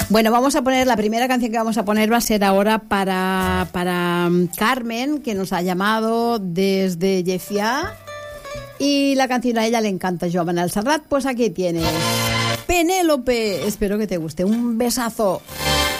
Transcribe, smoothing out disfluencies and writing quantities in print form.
Bueno, la primera canción que vamos a poner va a ser ahora para Carmen, que nos ha llamado desde Llefià, y la canción a ella le encanta, Joan Manel Serrat. Pues aquí tienes Penélope, espero que te guste, un besazo.